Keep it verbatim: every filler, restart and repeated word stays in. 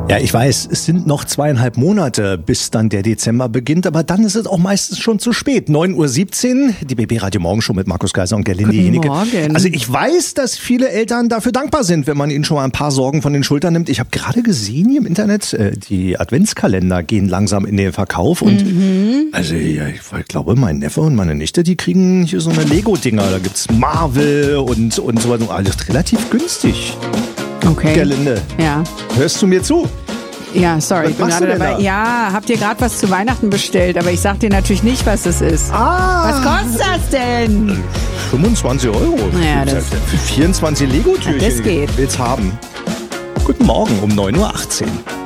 Ja, ich weiß, es sind noch zweieinhalb Monate, bis dann der Dezember beginnt, aber dann ist es auch meistens schon zu spät. neun Uhr siebzehn, die B B Radio Morgenshow mit Markus Geiser und Gerlinde Jenike. Morgen. Also ich weiß, dass viele Eltern dafür dankbar sind, wenn man ihnen schon mal ein paar Sorgen von den Schultern nimmt. Ich habe gerade gesehen hier im Internet, die Adventskalender gehen langsam in den Verkauf und mhm. also ja, ich glaube, mein Neffe und meine Nichte, die kriegen hier so eine Lego-Dinger. Da gibt's Marvel und, und so weiter. Alles relativ günstig. Okay. Gerlinde, ja. Hörst du mir zu? Ja, sorry, Was ich bin machst gerade du denn dabei. da? Ja, habt ihr gerade was zu Weihnachten bestellt, aber ich sag dir natürlich nicht, was es ist. Ah! Was kostet das denn? fünfundzwanzig Euro. Naja, das- Für vierundzwanzig Lego-Türchen. Ja, das geht. Willst haben. Guten Morgen um neun Uhr achtzehn.